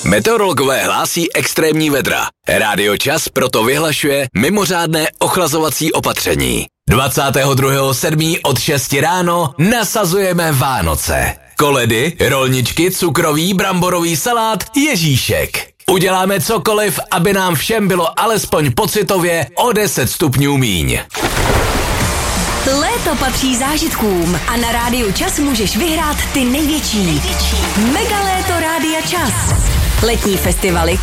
Meteorologové hlásí extrémní vedra. Rádio Čas proto vyhlašuje mimořádné ochlazovací opatření. 22.7. od 6 ráno nasazujeme Vánoce. Koledy, rolničky, cukroví, bramborový salát, Ježíšek. Uděláme cokoliv, aby nám všem bylo alespoň pocitově o 10 stupňů míň. Léto patří zážitkům a na Rádiu Čas můžeš vyhrát ty největší. Mega léto Rádia Čas. Letní festivaly,